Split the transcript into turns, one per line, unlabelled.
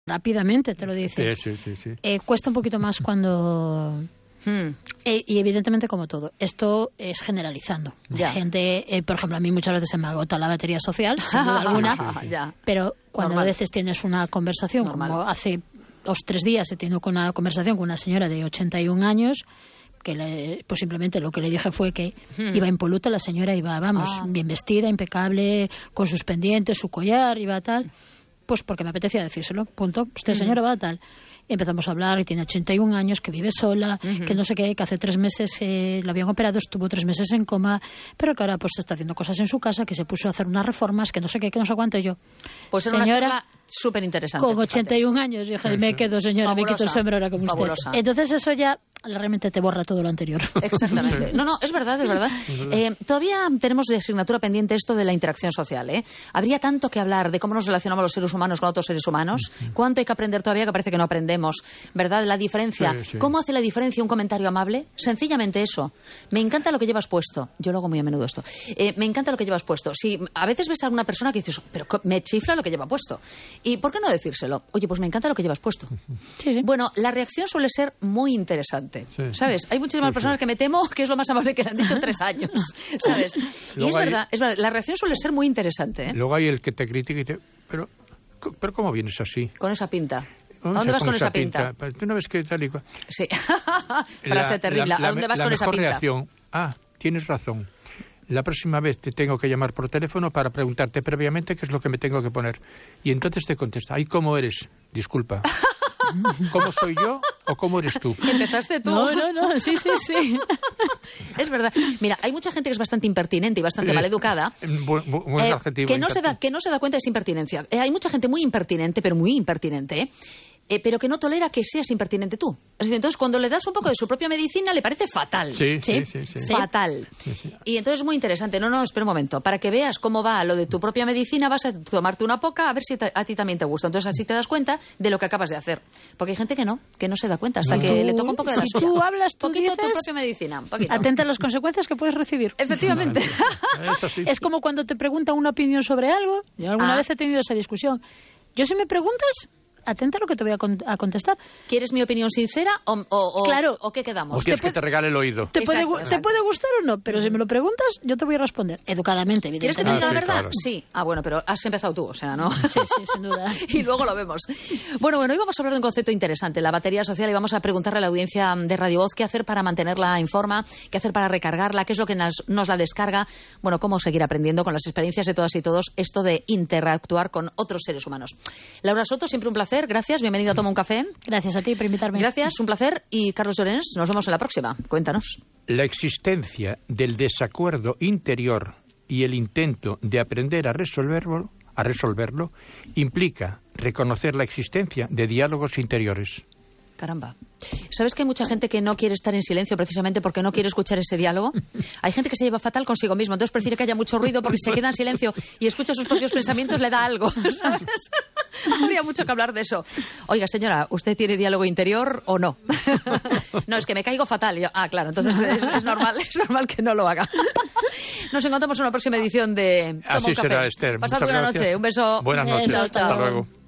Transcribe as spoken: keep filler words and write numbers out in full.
rápidamente te lo dice.
Sí, sí, sí, sí.
Eh, cuesta un poquito más cuando... Hmm. Eh, y evidentemente, como todo, esto es generalizando.
Ya.
La gente, eh, por ejemplo, a mí muchas veces se me agota la batería social, sin duda alguna,
sí, sí. Ya.
Pero cuando
Normal.
a veces tienes una conversación,
Normal.
como hace dos tres días he tenido una conversación con una señora de ochenta y un años, que le, pues simplemente lo que le dije fue que hmm. iba impoluta, la señora iba, vamos, ah. bien vestida, impecable, con sus pendientes, su collar, iba tal, pues porque me apetecía decírselo, punto. Usted, señora, va tal. Y empezamos a hablar, que tiene ochenta y un años, que vive sola, uh-huh. que no sé qué, que hace tres meses eh, la habían operado, estuvo tres meses en coma, pero que ahora pues está haciendo cosas en su casa, que se puso a hacer unas reformas, que no sé qué, que no sé cuánto. Yo,
pues era
señora,
una charla súper interesante.
Con ochenta y un años, yo dije, me quedo, señora, fabulosa, me quito el sombrero como
fabulosa.
usted. Entonces eso ya realmente te borra todo lo anterior.
Exactamente. No, no, es verdad, es verdad. Eh, todavía tenemos de asignatura pendiente esto de la interacción social, ¿eh? Habría tanto que hablar de cómo nos relacionamos los seres humanos con otros seres humanos, cuánto hay que aprender todavía que parece que no aprendemos, ¿verdad? La diferencia. Sí, sí. ¿Cómo hace la diferencia un comentario amable? Sencillamente eso. Me encanta lo que llevas puesto. Yo lo hago muy a menudo esto. Eh, me encanta lo que llevas puesto. Si a veces ves a alguna persona que dices, pero me chifla lo que lleva puesto. ¿Y por qué no decírselo? Oye, pues me encanta lo que llevas puesto.
Sí, sí.
Bueno, la reacción suele ser muy interesante. Sí. ¿Sabes? Hay muchísimas sí, personas sí. que me temo que es lo más amable que le han dicho en tres años. ¿Sabes? Y es, hay... verdad, es verdad, la reacción suele ser muy interesante, ¿eh?
Luego hay el que te critica y te... Pero, pero ¿cómo vienes así?
Con esa pinta. ¿A dónde vas con esa pinta?
pinta? ¿Tú no ves que tal y cual?
Sí. Frase la, terrible. La, la, ¿A dónde vas
la
con esa pinta?
Reacción. Ah, tienes razón. La próxima vez te tengo que llamar por teléfono para preguntarte previamente qué es lo que me tengo que poner. Y entonces te contesta, ay, ¿cómo eres? Disculpa. ¿Cómo soy yo o cómo eres tú?
Empezaste tú.
No, no, no, sí, sí, sí.
Es verdad. Mira, hay mucha gente que es bastante impertinente y bastante eh, maleducada.
Buen, buen
eh,
adjetivo,
que, no se da, que no se da cuenta de esa impertinencia. Eh, hay mucha gente muy impertinente, pero muy impertinente, ¿eh? Eh, pero que no tolera que seas impertinente tú. Es decir, entonces, cuando le das un poco de su propia medicina, le parece fatal.
Sí, sí, sí. sí, sí.
Fatal.
Sí, sí.
Y entonces es muy interesante. No, no, espera un momento. Para que veas cómo va lo de tu propia medicina, vas a tomarte una poca a ver si te, a ti también te gusta. Entonces, así te das cuenta de lo que acabas de hacer. Porque hay gente que no, que no se da cuenta hasta no. que le toca un poco de la
si
suya.
tú hablas, tú
poquito
dices,
tu propia medicina. Un poquito.
Atenta a las consecuencias que puedes recibir.
Efectivamente.
Vale. Es, así.
Es como cuando te preguntan una opinión sobre algo. Yo alguna ah. vez he tenido esa discusión. Yo, si me preguntas, atenta a lo que te voy a, con- a contestar.
¿Quieres mi opinión sincera o, o, o,
claro.
o qué quedamos?
O quieres que te regale el oído.
Te,
exacto,
puede,
exacto.
te puede gustar o no, pero si me lo preguntas, yo te voy a responder. Educadamente, evidentemente.
¿Quieres que te diga
ah,
la
sí,
verdad?
Claro.
Sí. Ah, bueno, pero has empezado tú, o sea, ¿no?
Sí, sí, sin duda.
Y luego lo vemos. Bueno, bueno, hoy vamos a hablar de un concepto interesante, la batería social, y vamos a preguntarle a la audiencia de Radio Voz qué hacer para mantenerla en forma, qué hacer para recargarla, qué es lo que nos, nos la descarga, bueno, cómo seguir aprendiendo con las experiencias de todas y todos esto de interactuar con otros seres humanos. Laura Soto, siempre un placer, gracias, bienvenida a Toma un Café.
Gracias a ti por invitarme.
Gracias, un placer. Y Carlos Llorens, nos vemos en la próxima. Cuéntanos.
La existencia del desacuerdo interior y el intento de aprender a resolverlo, a resolverlo implica reconocer la existencia de diálogos interiores.
Caramba. ¿Sabes que hay mucha gente que no quiere estar en silencio precisamente porque no quiere escuchar ese diálogo? Hay gente que se lleva fatal consigo mismo, entonces prefiere que haya mucho ruido porque si se queda en silencio y escucha sus propios pensamientos le da algo, ¿sabes? Habría mucho que hablar de eso. Oiga, señora, ¿usted tiene diálogo interior o no? No, es que me caigo fatal. Yo, ah, claro, entonces es, es normal, es normal que no lo haga. Nos encontramos en una próxima edición de Toma
Así
un Café.
será, Esther.
Pasad
Muchas
buena
gracias.
noche. Un beso.
Buenas noches.
Beso,
Hasta luego.